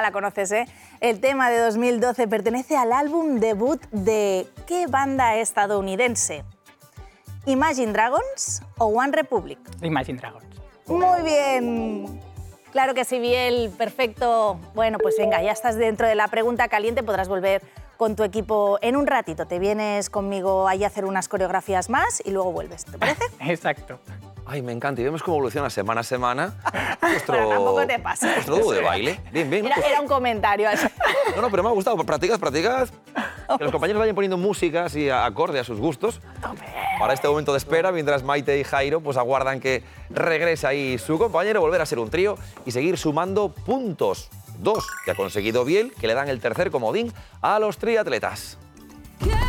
la conoces, ¿eh? El tema de 2012 pertenece al álbum debut de ¿qué banda estadounidense? ¿Imagine Dragons o One Republic? Imagine Dragons. Muy bien. Claro que sí, Biel, perfecto. Bueno, pues venga, ya estás dentro de la pregunta caliente, podrás volver con tu equipo en un ratito. Te vienes conmigo ahí a hacer unas coreografías más y luego vuelves, ¿te parece? Exacto. Ay, me encanta. Y vemos cómo evoluciona semana a semana nuestro, Bueno, tampoco te pases. nuestro dúo de baile. Bien, bien. Era un comentario así. No, pero me ha gustado. Practicas. Que los compañeros vayan poniendo música así acorde a sus gustos. Para este momento de espera, mientras Maite y Jairo pues aguardan que regrese ahí su compañero, volver a ser un trío y seguir sumando puntos. 2 que ha conseguido Biel, que le dan el tercer comodín a los triatletas.